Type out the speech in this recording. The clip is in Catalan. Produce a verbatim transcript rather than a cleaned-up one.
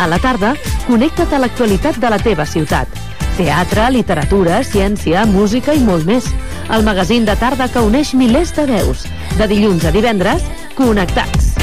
A la tarda, connecta't a l'actualitat de la teva ciutat. Teatre, literatura, ciència, música i molt més. El magazín de tarda que uneix milers de veus. De dilluns a divendres, Connectats.